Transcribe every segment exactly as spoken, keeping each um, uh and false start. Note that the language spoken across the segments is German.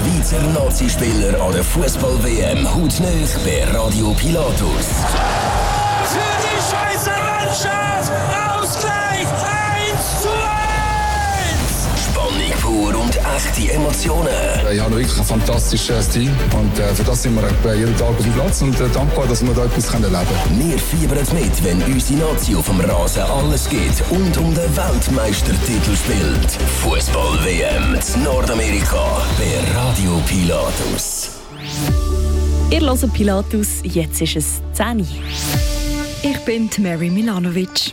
Schweizer Nazispieler an der Fußball-W M hautnah bei Radio Pilatus. Für die Schweizer Mannschaft Ausgleich eins zu eins! Spannung pur und echte Emotionen. Ich habe wirklich ein fantastisches Team und äh, für das sind wir jeden Tag auf dem Platz und äh, dankbar, dass wir da etwas erleben können. Wir fiebern mit, wenn unsere Nazi auf dem Rasen alles gibt und um den Weltmeistertitel spielt. Fußball-W M in Nordamerika bei Radio Pilatus. Ihr hört Pilatus, jetzt ist es zehn Uhr. Ich bin Mary Milanovic.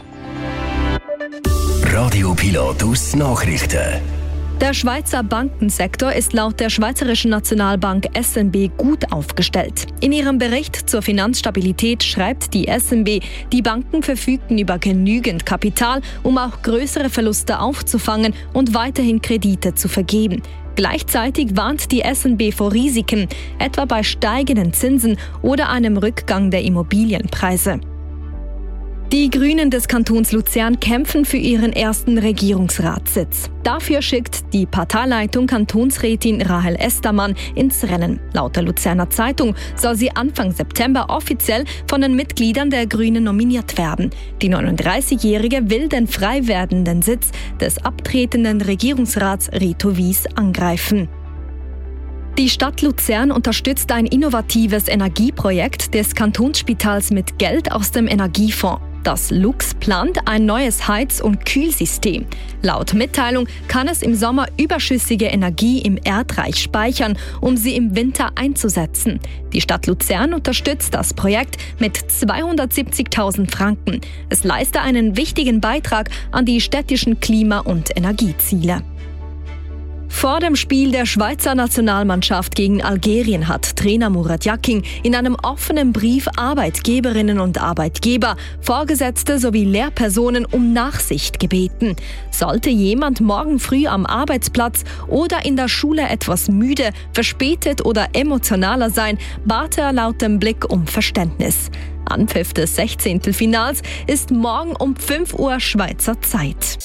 Radio Pilatus Nachrichten. Der Schweizer Bankensektor ist laut der Schweizerischen Nationalbank S N B gut aufgestellt. In ihrem Bericht zur Finanzstabilität schreibt die S N B, die Banken verfügten über genügend Kapital, um auch größere Verluste aufzufangen und weiterhin Kredite zu vergeben. Gleichzeitig warnt die S N B vor Risiken, etwa bei steigenden Zinsen oder einem Rückgang der Immobilienpreise. Die Grünen des Kantons Luzern kämpfen für ihren ersten Regierungsratssitz. Dafür schickt die Parteileitung Kantonsrätin Rahel Estermann ins Rennen. Laut der Luzerner Zeitung soll sie Anfang September offiziell von den Mitgliedern der Grünen nominiert werden. Die neununddreißigjährige will den frei werdenden Sitz des abtretenden Regierungsrats Reto Wies angreifen. Die Stadt Luzern unterstützt ein innovatives Energieprojekt des Kantonsspitals mit Geld aus dem Energiefonds. Das Lux plant ein neues Heiz- und Kühlsystem. Laut Mitteilung kann es im Sommer überschüssige Energie im Erdreich speichern, um sie im Winter einzusetzen. Die Stadt Luzern unterstützt das Projekt mit zweihundertsiebzigtausend Franken. Es leiste einen wichtigen Beitrag an die städtischen Klima- und Energieziele. Vor dem Spiel der Schweizer Nationalmannschaft gegen Algerien hat Trainer Murat Yakin in einem offenen Brief Arbeitgeberinnen und Arbeitgeber, Vorgesetzte sowie Lehrpersonen um Nachsicht gebeten. Sollte jemand morgen früh am Arbeitsplatz oder in der Schule etwas müde, verspätet oder emotionaler sein, bat er laut dem Blick um Verständnis. Anpfiff des Sechzehntelfinals ist morgen um fünf Uhr Schweizer Zeit.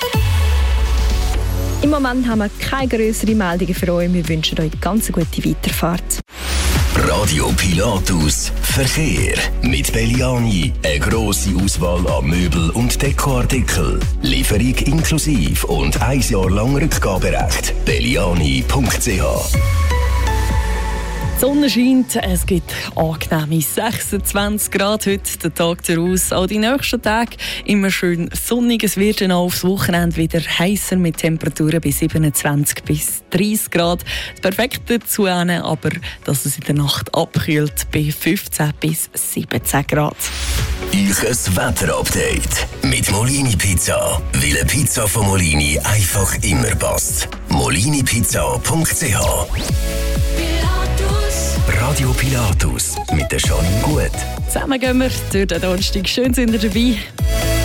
Im Moment haben wir keine grösseren Meldungen für euch. Wir wünschen euch ganz eine gute Weiterfahrt. Radio Pilatus Verkehr. Mit Belliani eine grosse Auswahl an Möbel- und Dekoartikeln. Lieferung inklusive und ein Jahr lang Rückgaberecht. belliani punkt c h. Die Sonne scheint, es gibt angenehme sechsundzwanzig Grad heute, der Tag daraus. Auch die nächsten Tage immer schön sonnig. Es wird dann auch aufs Wochenende wieder heißer mit Temperaturen bis siebenundzwanzig bis dreißig Grad. Das Perfekte dazu, aber dass es in der Nacht abkühlt bei fünfzehn bis siebzehn Grad. Ich ein Wetterupdate mit Molini Pizza. Weil eine Pizza von Molini einfach immer passt. molini pizza punkt c h. Radio Pilatus mit der Janine Gut. Zusammen gehen wir durch den Donnerstag. Schön sind ihr dabei.